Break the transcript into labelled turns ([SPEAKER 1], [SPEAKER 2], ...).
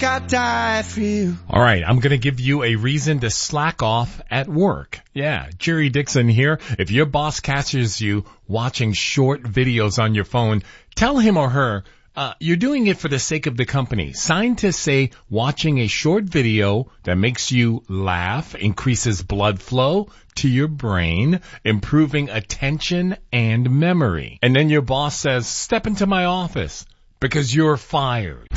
[SPEAKER 1] I die for you.
[SPEAKER 2] All right, I'm going to give you a reason to slack off at work. Yeah, Jerry Dixon here. If your boss catches you watching short videos on your phone, tell him or her, you're doing it for the sake of the company. Scientists say watching a short video that makes you laugh increases blood flow to your brain, improving attention and memory. And then your boss says, step into my office because you're fired.